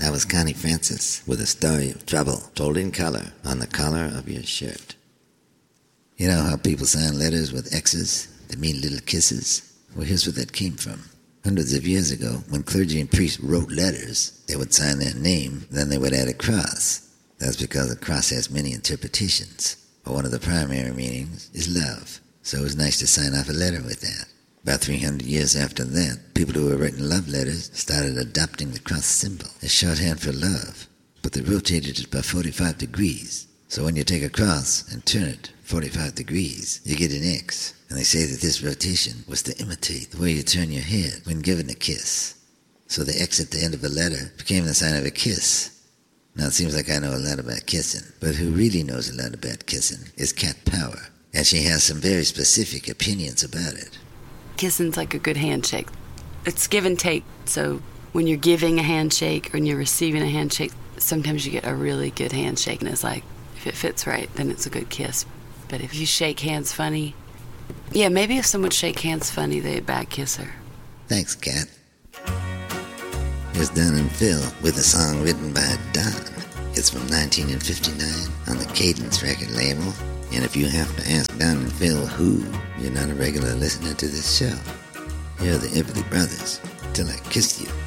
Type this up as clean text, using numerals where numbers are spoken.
That was Connie Francis with a story of trouble told in color on the collar of your shirt. You know how people sign letters with X's that mean little kisses? Well, here's where that came from. Hundreds of years ago, when clergy and priests wrote letters, they would sign their name, then they would add a cross. That's because a cross has many interpretations. But one of the primary meanings is love. So it was nice to sign off a letter with that. About 300 years after that, people who were writing love letters started adopting the cross symbol as shorthand for love. But they rotated it by 45 degrees. So when you take a cross and turn it 45 degrees, you get an X. And they say that this rotation was to imitate the way you turn your head when given a kiss. So the X at the end of a letter became the sign of a kiss. Now it seems like I know a lot about kissing, but who really knows a lot about kissing is Cat Power. And she has some very specific opinions about it. Kissing's like a good handshake. It's give and take. So when you're giving a handshake or when you're receiving a handshake, sometimes you get a really good handshake. And it's like, if it fits right, then it's a good kiss. But if you shake hands funny, yeah, maybe if someone shake hands funny, they a bad kisser. Thanks, Cat. Here's Don and Phil with a song written by Don. It's from 1959 on the Cadence record label. And if you have to ask Don and Phil who, you're not a regular listener to this show. You're the Everly Brothers, Till I Kiss You.